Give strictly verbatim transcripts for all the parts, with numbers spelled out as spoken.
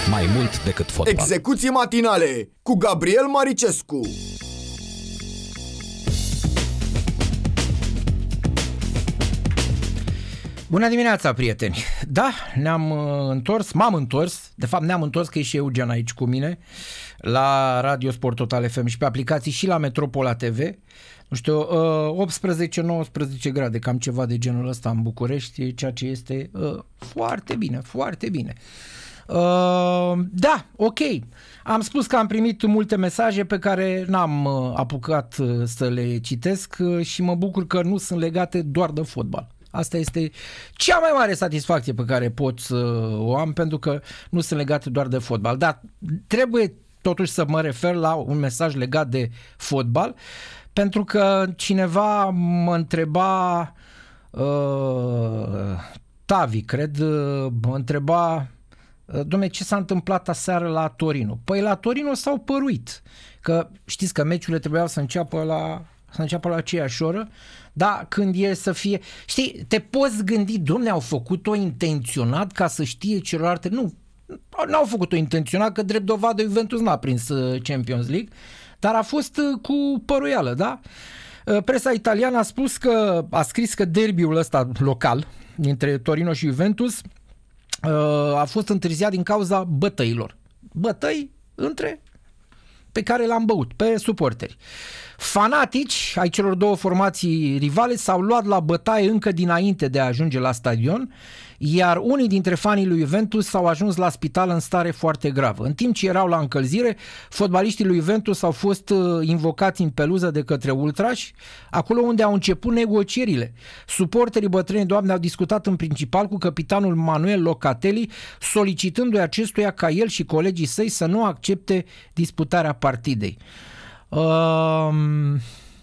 Mai mult decât fotbal. Execuții matinale cu Gabriel Maricescu. Bună dimineața, prieteni! Da, ne-am uh, întors, m-am întors, de fapt ne-am întors că e și Eugen aici cu mine, la Radio Sport Total F M și pe aplicații și la Metropola T V. Nu știu, uh, optsprezece nouăsprezece grade, cam ceva de genul ăsta în București, ceea ce este uh, foarte bine, foarte bine. Uh, da, ok. Am spus că am primit multe mesaje pe care n-am uh, apucat uh, să le citesc uh, și mă bucur că nu sunt legate doar de fotbal. Asta este cea mai mare satisfacție pe care pot să o am, pentru că nu sunt legate doar de fotbal. Dar trebuie totuși să mă refer la un mesaj legat de fotbal, pentru că cineva mă întreba, uh, Tavi, cred, uh, mă întreba, uh, dom'le, ce s-a întâmplat aseară la Torino? Păi la Torino s-au păruit, că știți că meciurile trebuiau să înceapă la... să înceapă la aceeași oră, dar când e să fie... Știi, te poți gândi, dom'le, au făcut-o intenționat ca să știe celelalte... Nu, n-au făcut-o intenționat, că drept dovadă Juventus n-a prins Champions League, dar a fost cu păruială, da? Presa italiană a spus că, a scris că derbiul ăsta local, dintre Torino și Juventus, a fost întârziat din cauza bătăilor. Bătăi între... pe care l-am băut, pe suporteri. Fanatici ai celor două formații rivale s-au luat la bătaie încă dinainte de a ajunge la stadion, iar unii dintre fanii lui Juventus s-au ajuns la spital în stare foarte gravă. În timp ce erau la încălzire, fotbaliștii lui Juventus au fost invocați în peluză de către ultrași, acolo unde au început negocierile. Suporterii bătrâni, doamne, au discutat în principal cu capitanul Manuel Locatelli, solicitându-i acestuia ca el și colegii săi să nu accepte disputarea partidei. Um...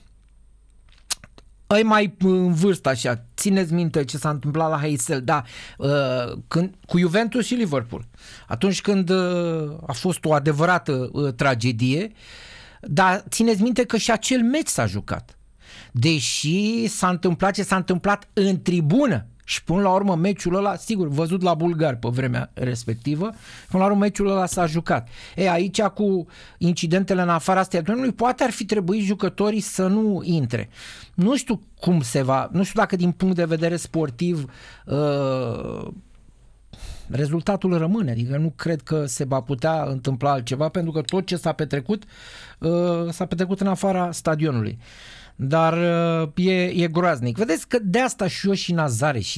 Îi mai în vârstă așa, țineți minte ce s-a întâmplat la Heysel, da, uh, când, cu Juventus și Liverpool, atunci când uh, a fost o adevărată uh, tragedie, dar țineți minte că și acel meci s-a jucat, deși s-a întâmplat ce s-a întâmplat în tribună. Și până la urmă meciul ăla, sigur, văzut la bulgari pe vremea respectivă, până la urmă meciul ăla s-a jucat. E, aici cu incidentele în afara stadionului, poate ar fi trebuit jucătorii să nu intre. Nu știu cum se va, nu știu dacă din punct de vedere sportiv uh, rezultatul rămâne, adică nu cred că se va putea întâmpla altceva, pentru că tot ce s-a petrecut uh, s-a petrecut în afara stadionului. Dar uh, e, e groaznic. Vedeți că de asta și eu și Nazare și